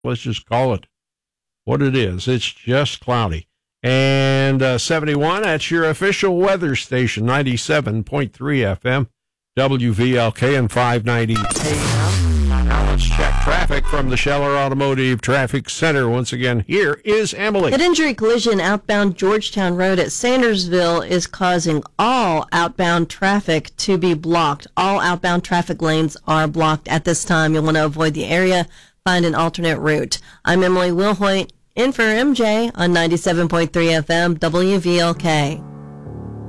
Let's just call it what it is. It's just cloudy. And 71, that's your official weather station, 97.3 FM, WVLK, and 590 AM. Now let's check traffic from the Scheller Automotive Traffic Center. Once again, here is Emily. An injury collision outbound Georgetown Road at Sandersville is causing all outbound traffic to be blocked. All outbound traffic lanes are blocked at this time. You'll want to avoid the area, find an alternate route. I'm Emily Wilhoit, in for MJ on 97.3 FM, WVLK.